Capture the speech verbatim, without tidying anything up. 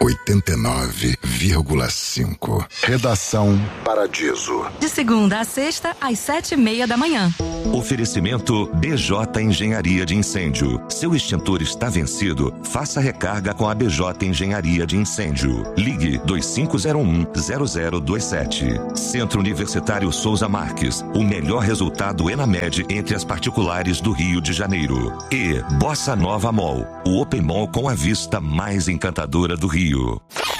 oitenta e nove vírgula cinco. Redação Paradiso. De segunda a sexta, às sete e meia da manhã. Oferecimento B J Engenharia de Incêndio. Seu extintor está vencido? Faça recarga com a B J Engenharia de Incêndio. Ligue dois cinco zero um, zero zero dois sete. Centro Universitário Souza Marques. O melhor resultado Enamed entre as particulares do Rio de Janeiro. E Bossa Nova Mall. O Open Mall com a vista mais encantadora do Rio.